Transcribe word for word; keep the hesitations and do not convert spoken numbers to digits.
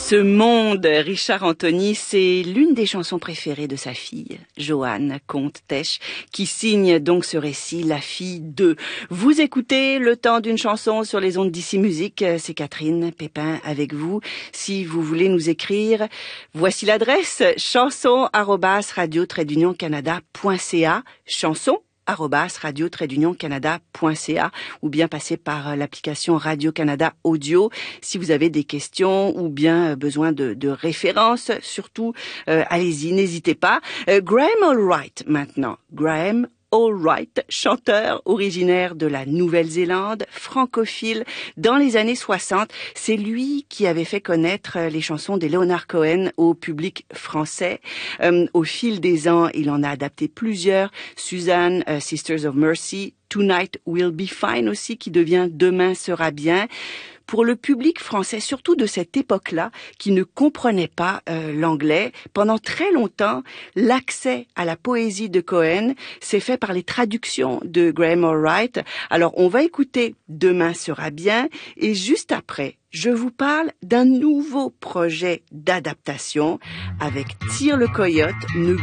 Ce monde, Richard Anthony, c'est l'une des chansons préférées de sa fille, Joanne Comte-Tesch, qui signe donc ce récit, La fille de. Vous écoutez Le temps d'une chanson sur les ondes d'Ici Musique, c'est Catherine Pépin avec vous. Si vous voulez nous écrire, voici l'adresse, chanson arobase radio trait d'union canada point c a, chanson arobase radio trait d'union canada point c a, ou bien passer par l'application Radio-Canada Audio si vous avez des questions ou bien besoin de, de références. Surtout, euh, allez-y, n'hésitez pas. Euh, Graham Allwright maintenant. Graham Allwright, chanteur originaire de la Nouvelle-Zélande, francophile dans les années soixante. C'est lui qui avait fait connaître les chansons des Leonard Cohen au public français. Euh, au fil des ans, il en a adapté plusieurs. Suzanne, uh, Sisters of Mercy, Tonight Will Be Fine aussi, qui devient Demain sera bien. Pour le public français, surtout de cette époque-là, qui ne comprenait pas euh, l'anglais, pendant très longtemps, l'accès à la poésie de Cohen s'est fait par les traductions de Graham Allwright. Alors, on va écouter Demain sera bien, et juste après, je vous parle d'un nouveau projet d'adaptation avec Tire le Coyote, ne